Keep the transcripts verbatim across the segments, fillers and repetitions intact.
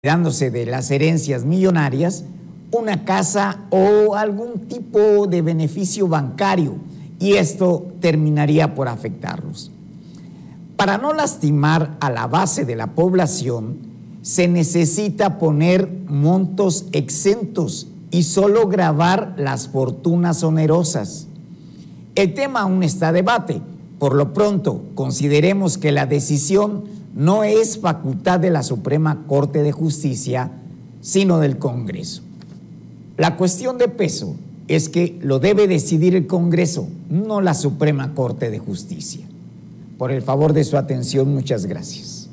dándose de las herencias millonarias, una casa o algún tipo de beneficio bancario, y esto terminaría por afectarlos. Para no lastimar a la base de la población, se necesita poner montos exentos y solo gravar las fortunas onerosas. El tema aún está a debate. Por lo pronto, consideremos que la decisión no es facultad de la Suprema Corte de Justicia, sino del Congreso. La cuestión de peso es que lo debe decidir el Congreso, no la Suprema Corte de Justicia. Por el favor de su atención, muchas gracias.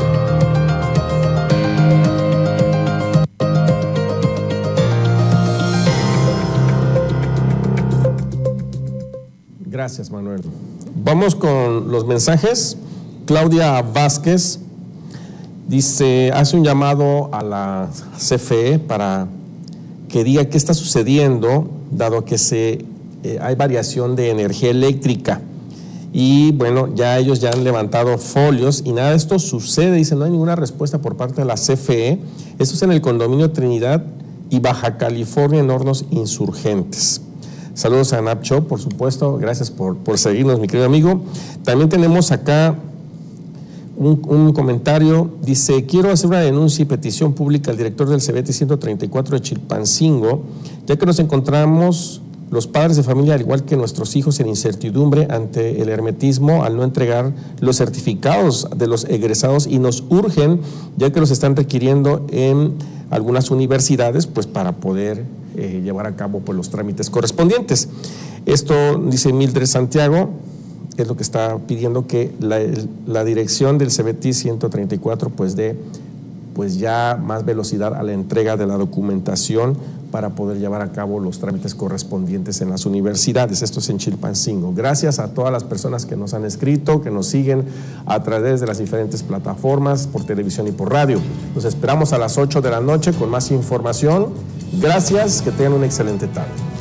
Gracias, Manuel. Vamos con los mensajes. Claudia Vázquez dice, hace un llamado a la C F E para que diga qué está sucediendo, dado que se, eh, hay variación de energía eléctrica. Y bueno, ya ellos ya han levantado folios y nada de esto sucede, dice, no hay ninguna respuesta por parte de la C F E. Esto es en el condominio Trinidad y Baja California en Hornos Insurgentes. Saludos a Napcho, por supuesto, gracias por, por seguirnos, mi querido amigo. También tenemos acá un, un comentario, dice, quiero hacer una denuncia y petición pública al director del CEBETI ciento treinta y cuatro de Chilpancingo, ya que nos encontramos los padres de familia, al igual que nuestros hijos, en incertidumbre ante el hermetismo al no entregar los certificados de los egresados y nos urgen, ya que los están requiriendo en algunas universidades, pues para poder eh, llevar a cabo pues, los trámites correspondientes. Esto, dice Mildred Santiago, es lo que está pidiendo que la, la dirección del CEBETI ciento treinta y cuatro pues dé pues ya más velocidad a la entrega de la documentación para poder llevar a cabo los trámites correspondientes en las universidades. Esto es en Chilpancingo. Gracias a todas las personas que nos han escrito, que nos siguen a través de las diferentes plataformas, por televisión y por radio. Los esperamos a las ocho de la noche con más información. Gracias, que tengan una excelente tarde.